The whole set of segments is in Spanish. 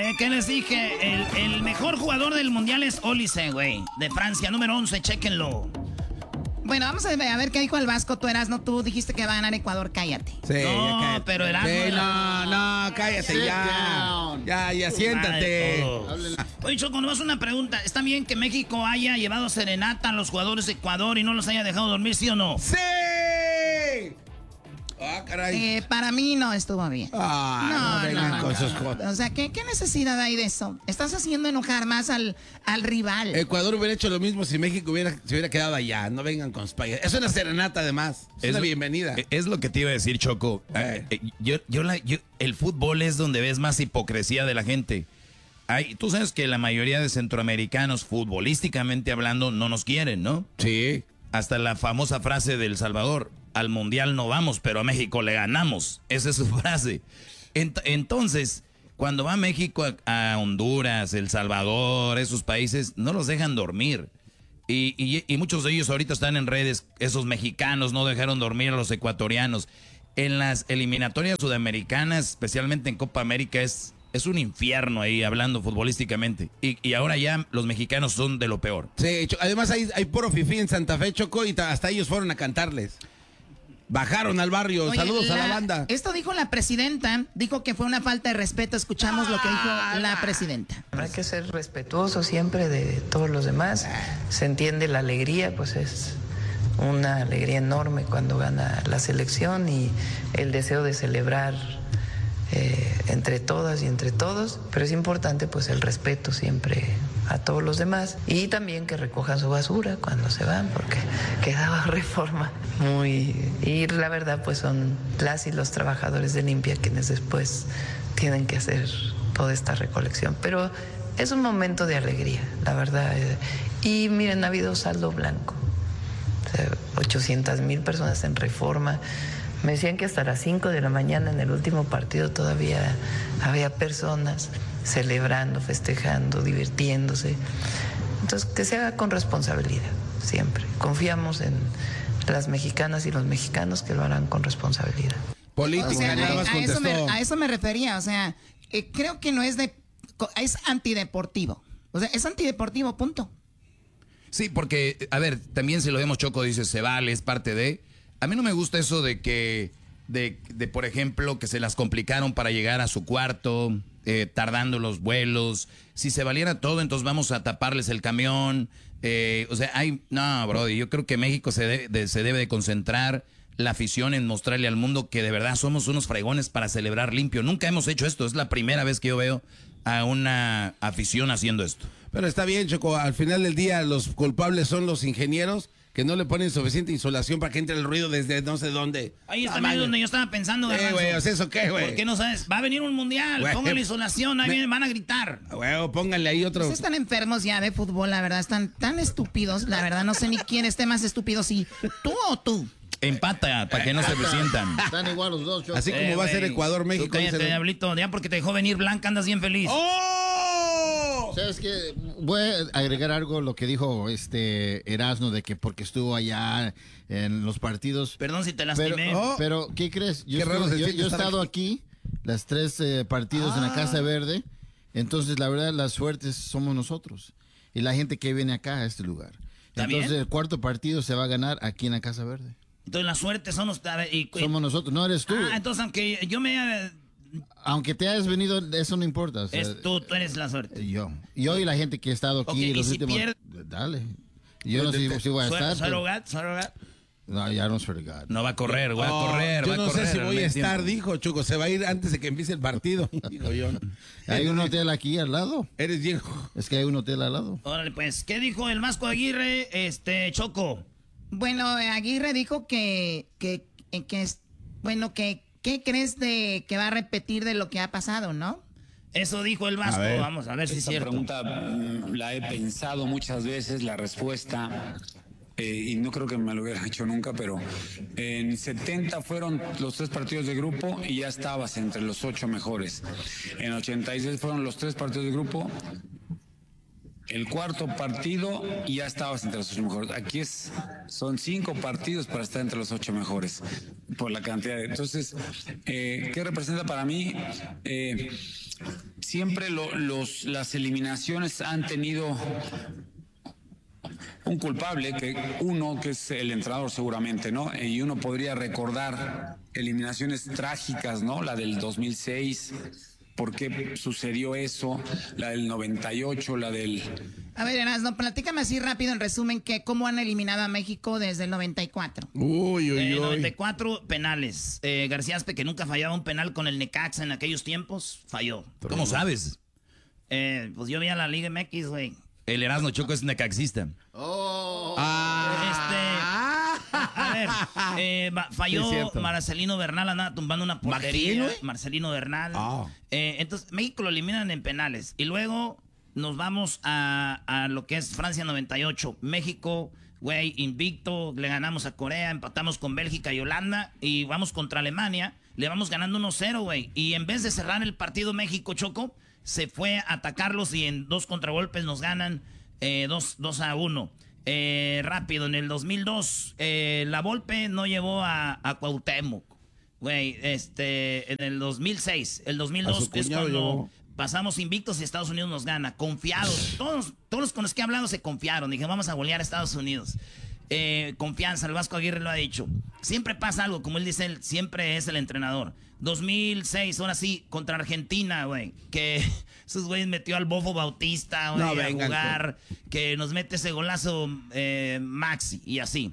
¿Qué les dije? El mejor jugador del mundial es Olise, güey. De Francia, número 11, chéquenlo. Bueno, vamos a ver qué dijo el Vasco. Tú tú dijiste que va a ganar Ecuador, cállate. Sí, no, cállate. Pero Erasmo... Sí, no, cállate ya. Ya, siéntate. Oye, Choco, nomás una pregunta. ¿Está bien que México haya llevado serenata a los jugadores de Ecuador y no los haya dejado dormir, sí o no? ¡Sí! Ah, caray. Para mí no estuvo bien. No vengan con sus cosas. O sea, ¿qué necesidad hay de eso? Estás haciendo enojar más al rival. Ecuador hubiera hecho lo mismo si México se hubiera quedado allá. No vengan con España. Es una serenata, además. Es una bienvenida. Es lo que te iba a decir, Choco. El fútbol es donde ves más hipocresía de la gente. Tú sabes que la mayoría de centroamericanos, futbolísticamente hablando, no nos quieren, ¿no? Sí. Hasta la famosa frase del Salvador: al mundial no vamos, pero a México le ganamos. Esa es su frase. Entonces, cuando va México a Honduras, El Salvador, esos países, no los dejan dormir. Y muchos de ellos ahorita están en redes. Esos mexicanos no dejaron dormir a los ecuatorianos. En las eliminatorias sudamericanas, especialmente en Copa América, es un infierno ahí, hablando futbolísticamente. Y ahora ya los mexicanos son de lo peor. Sí, además hay puro fifí en Santa Fe, Choco, y hasta ellos fueron a cantarles. Bajaron al barrio. Oye, saludos a la banda. Esto dijo la presidenta, dijo que fue una falta de respeto. Escuchamos lo que dijo la presidenta. Hay que ser respetuoso siempre de todos los demás. Se entiende la alegría, pues es una alegría enorme cuando gana la selección y el deseo de celebrar entre todas y entre todos, pero es importante pues el respeto siempre a todos los demás y también que recojan su basura cuando se van, porque quedaba Reforma y la verdad pues son las y los trabajadores de limpia quienes después tienen que hacer toda esta recolección, pero es un momento de alegría, la verdad, y miren, ha habido saldo blanco, o sea, 800,000 personas en Reforma. Me decían que hasta las 5 de la mañana en el último partido todavía había personas celebrando, festejando, divirtiéndose. Entonces, que se haga con responsabilidad, siempre. Confiamos en las mexicanas y los mexicanos que lo harán con responsabilidad. Política, o sea, nada más contestó. a eso me refería, o sea, creo que no es es antideportivo. O sea, es antideportivo, punto. Sí, porque, a ver, también si lo vemos, Choco, dice, se vale, es parte de... A mí no me gusta eso de que, por ejemplo, que se las complicaron para llegar a su cuarto, tardando los vuelos. Si se valiera todo, entonces vamos a taparles el camión. No, brody, yo creo que México se debe de concentrar la afición en mostrarle al mundo que de verdad somos unos fregones para celebrar limpio. Nunca hemos hecho esto, es la primera vez que yo veo a una afición haciendo esto. Pero está bien, Choco, al final del día los culpables son los ingenieros que no le ponen suficiente insolación para que entre el ruido desde no sé dónde. Ahí está donde yo estaba pensando, Garbanzo. Güey, o sea, ¿eso qué, güey? ¿Por qué no sabes? Va a venir un mundial, póngale insolación, ahí van a gritar. Güey, pónganle ahí otro. Ustedes están enfermos ya de fútbol, la verdad, están tan estúpidos, la verdad, no sé ni quién esté más estúpido, si tú o tú. Empata, para que no se presientan. Están igual los dos, Así como va a ser Ecuador, México. Cállate, diablito, ya porque te dejó venir Blanca andas bien feliz. ¡Oh! ¿Sabes qué? Voy a agregar algo lo que dijo Erasmo de que porque estuvo allá en los partidos. Perdón si te lastimé. Pero ¿qué crees? Yo Qué he estado aquí las 3 partidos en la Casa Verde. Entonces, la verdad, las suertes somos nosotros. Y la gente que viene acá a este lugar. Entonces, el cuarto partido se va a ganar aquí en la Casa Verde. Entonces, la suerte son ustedes. Somos nosotros, no eres tú. Entonces, aunque yo aunque te hayas venido, eso no importa. O sea, tú eres la suerte. Yo y la gente que ha estado aquí los últimos. Dale. Yo no sé si voy a estar. Surrogat. No, ya no swear to God. No va a correr, va a correr. Yo no sé si voy a estar, dijo Chuco. Se va a ir antes de que empiece el partido. Dijo yo. Hay un hotel aquí al lado. Eres viejo. Es que hay un hotel al lado. Órale, pues, ¿qué dijo el Vasco Aguirre, Choco? Bueno, Aguirre dijo ¿qué crees de que va a repetir de lo que ha pasado, no? Eso dijo el Vasco, vamos a ver si es cierto. Esta pregunta la he pensado muchas veces, la respuesta, y no creo que me lo hubiera hecho nunca, pero en 70 fueron los 3 partidos de grupo y ya estabas entre los 8 mejores. En 86 fueron los 3 partidos de grupo, el cuarto partido y ya estabas entre los 8 mejores. Aquí son 5 partidos para estar entre los 8 mejores, por la cantidad. Entonces, ¿qué representa para mí? siempre las eliminaciones han tenido un culpable, que es el entrenador seguramente, ¿no? Y uno podría recordar eliminaciones trágicas, ¿no? La del 2006, ¿por qué sucedió eso? La del 98, la del... A ver, Erasmo, platícame así rápido en resumen que cómo han eliminado a México desde el 94. Uy. 94 penales. García Aspe, que nunca fallaba un penal con el Necaxa en aquellos tiempos, falló. ¿Cómo sabes? Pues yo vi a la Liga MX, güey. El Erasmo Choco es necaxista. A ver, falló Sí, Marcelino Bernal, andaba tumbando una portería. Marcelino Bernal. Entonces, México lo eliminan en penales. Y luego nos vamos a lo que es Francia 98. México, güey, invicto. Le ganamos a Corea, empatamos con Bélgica y Holanda. Y vamos contra Alemania. Le vamos ganando 1-0, güey. Y en vez de cerrar el partido México, Choco, se fue a atacarlos y en 2 contragolpes nos ganan 2-1. Rápido, en el 2002, la Volpe no llevó a Cuauhtémoc. Güey, en el 2006, el 2002 es cuando pasamos invictos y Estados Unidos nos gana. Confiados, todos con los que he hablado se confiaron. Dije, vamos a golear a Estados Unidos. Confianza, el Vasco Aguirre lo ha dicho. Siempre pasa algo, como él dice, él siempre es el entrenador. 2006, ahora sí, contra Argentina, güey. Que esos güeyes metió al Bofo Bautista, güey, a jugar. Que nos mete ese golazo Maxi, y así.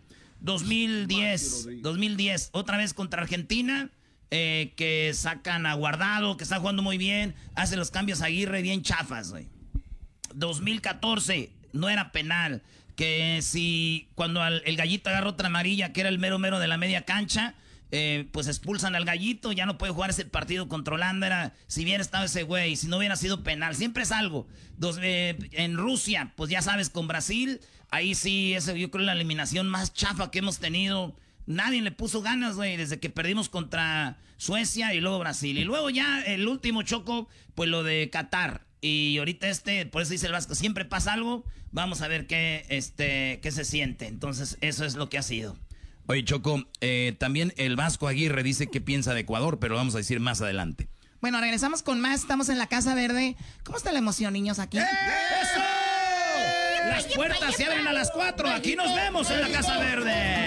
2010, otra vez contra Argentina. Que sacan a Guardado, que está jugando muy bien. Hace los cambios Aguirre bien chafas, güey. 2014, no era penal. Que si cuando el Gallito agarra otra amarilla, que era el mero de la media cancha, pues expulsan al Gallito, ya no puede jugar ese partido contra Holanda. Si hubiera estado ese güey, si no hubiera sido penal, siempre es algo. En Rusia, pues ya sabes, con Brasil, ahí sí, yo creo la eliminación más chafa que hemos tenido. Nadie le puso ganas, güey, desde que perdimos contra Suecia y luego Brasil. Y luego ya el último, Choco, pues lo de Qatar. Y ahorita por eso dice el Vasco, siempre pasa algo, vamos a ver qué se siente. Entonces, eso es lo que ha sido. Oye, Choco, también el Vasco Aguirre dice qué piensa de Ecuador, pero lo vamos a decir más adelante. Bueno, regresamos con más, estamos en la Casa Verde. ¿Cómo está la emoción, niños, aquí? ¡Eso! Las puertas se abren a las 4, aquí nos vemos en la Casa Verde.